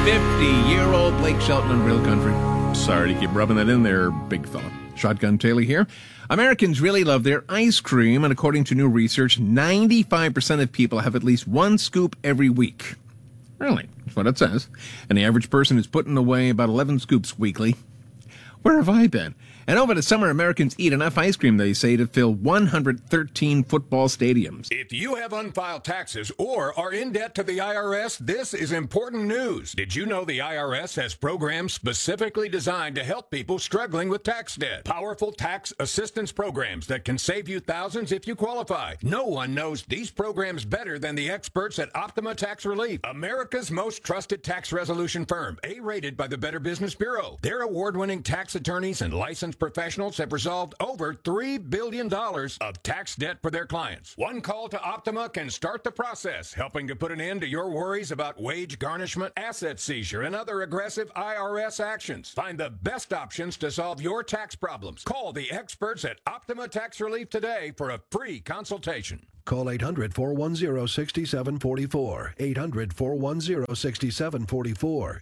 50-year-old Blake Shelton in Real Country. Sorry to keep rubbing that in there, big fella. Shotgun Taylor here. Americans really love their ice cream, and according to new research, 95% of people have at least one scoop every week. Really, that's what it says. And the average person is putting away about 11 scoops weekly. Where have I been? And over the summer, Americans eat enough ice cream, they say, to fill 113 football stadiums. If you have unfiled taxes or are in debt to the IRS, this is important news. Did you know the IRS has programs specifically designed to help people struggling with tax debt? Powerful tax assistance programs that can save you thousands if you qualify. No one knows these programs better than the experts at Optima Tax Relief, America's most trusted tax resolution firm, A-rated by the Better Business Bureau. Their award-winning tax attorneys and licensed professionals have resolved over $3 billion of tax debt for their clients. One call to Optima can start the process, helping to put an end to your worries about wage garnishment, asset seizure, and other aggressive IRS actions. Find the best options to solve your tax problems. Call the experts at Optima Tax Relief today for a free consultation. Call 800-410-6744. 800-410-6744.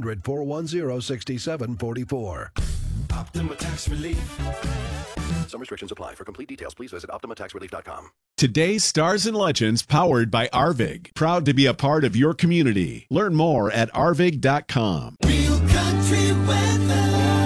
800-410-6744. Optima Tax Relief. Some restrictions apply. For complete details, please visit OptimaTaxRelief.com. Today's Stars and Legends, powered by Arvig. Proud to be a part of your community. Learn more at arvig.com. Real country weather.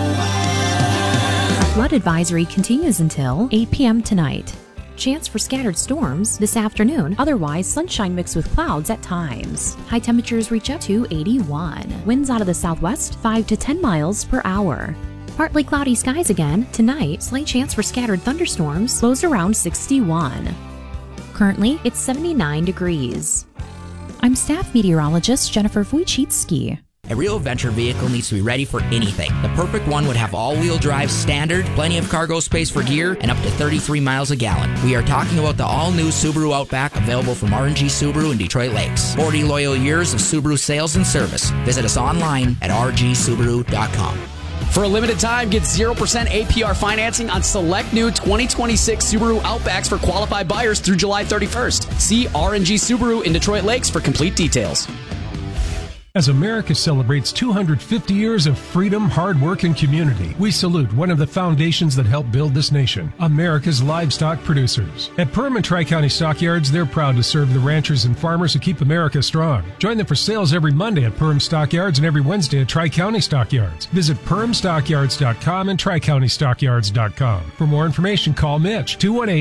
Our flood advisory continues until 8 p.m. tonight. Chance for scattered storms this afternoon, otherwise sunshine mixed with clouds at times. High temperatures reach up to 81. Winds out of the southwest 5 to 10 miles per hour. Partly cloudy skies again. Tonight, slight chance for scattered thunderstorms, lows around 61. Currently, it's 79 degrees. I'm staff meteorologist Jennifer Wojcicki. A real venture vehicle needs to be ready for anything. The perfect one would have all-wheel drive standard, plenty of cargo space for gear, and up to 33 miles a gallon. We are talking about the all-new Subaru Outback, available from R&G Subaru in Detroit Lakes. 40 loyal years of Subaru sales and service. Visit us online at rgsubaru.com. For a limited time, get 0% APR financing on select new 2026 Subaru Outbacks for qualified buyers through July 31st. See R&G Subaru in Detroit Lakes for complete details. As America celebrates 250 years of freedom, hard work, and community, we salute one of the foundations that helped build this nation, America's livestock producers. At Perham and Tri-County Stockyards, they're proud to serve the ranchers and farmers who keep America strong. Join them for sales every Monday at Perham Stockyards and every Wednesday at Tri-County Stockyards. Visit PerhamStockyards.com and TriCountyStockyards.com. For more information, call Mitch,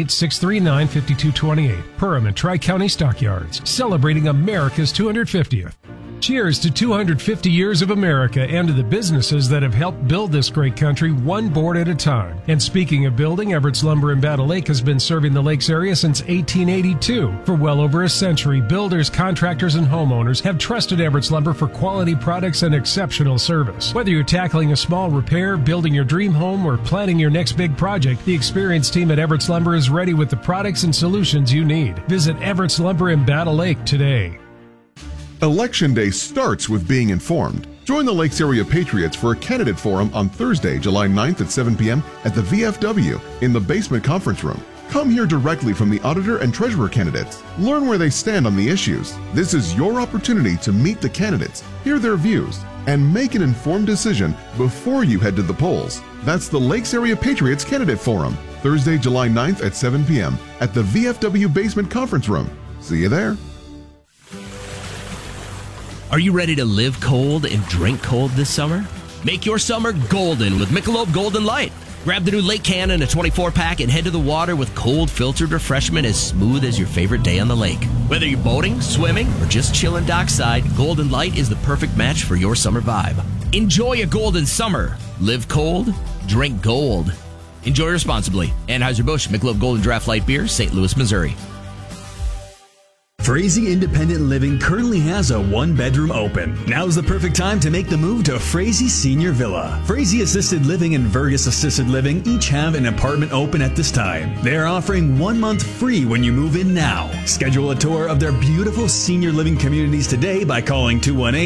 218-639-5228. Perham and Tri-County Stockyards, celebrating America's 250th. Cheers to 250 years of America and to the businesses that have helped build this great country one board at a time. And speaking of building, Everett's Lumber in Battle Lake has been serving the Lakes area since 1882. For well over a century, builders, contractors, and homeowners have trusted Everett's Lumber for quality products and exceptional service. Whether you're tackling a small repair, building your dream home, or planning your next big project, the experienced team at Everett's Lumber is ready with the products and solutions you need. Visit Everett's Lumber in Battle Lake today. Election Day starts with being informed. Join the Lakes Area Patriots for a candidate forum on Thursday, July 9th at 7 p.m. at the VFW in the basement conference room. Come hear directly from the auditor and treasurer candidates. Learn where they stand on the issues. This is your opportunity to meet the candidates, hear their views, and make an informed decision before you head to the polls. That's the Lakes Area Patriots Candidate Forum, Thursday, July 9th at 7 p.m. at the VFW basement conference room. See you there. Are you ready to live cold and drink cold this summer? Make your summer golden with Michelob Golden Light. Grab the new Lake Can in a 24-pack and head to the water with cold filtered refreshment as smooth as your favorite day on the lake. Whether you're boating, swimming, or just chilling dockside, Golden Light is the perfect match for your summer vibe. Enjoy a golden summer. Live cold, drink gold. Enjoy responsibly. Anheuser-Busch Michelob Golden Draft Light Beer, St. Louis, Missouri. Frazee Independent Living currently has a one-bedroom open. Now's the perfect time to make the move to Frazee Senior Villa. Frazee Assisted Living and Vergus Assisted Living each have an apartment open at this time. They are offering 1 month free when you move in now. Schedule a tour of their beautiful senior living communities today by calling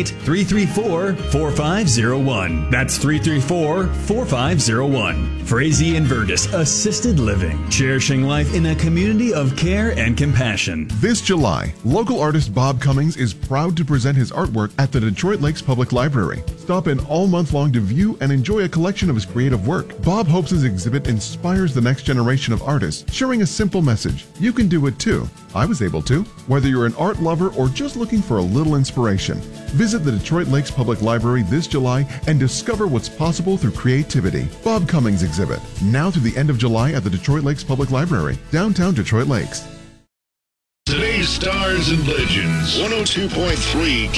218-334-4501. That's 334-4501. Frazee and Vergus Assisted Living, cherishing life in a community of care and compassion. This July, July. Local artist Bob Cummings is proud to present his artwork at the Detroit Lakes Public Library. Stop in all month long to view and enjoy a collection of his creative work. Bob hopes his exhibit inspires the next generation of artists, sharing a simple message. You can do it too. I was able to. Whether you're an art lover or just looking for a little inspiration, visit the Detroit Lakes Public Library this July and discover what's possible through creativity. Bob Cummings exhibit, now through the end of July at the Detroit Lakes Public Library, downtown Detroit Lakes. Today's Stars and Legends, 102.3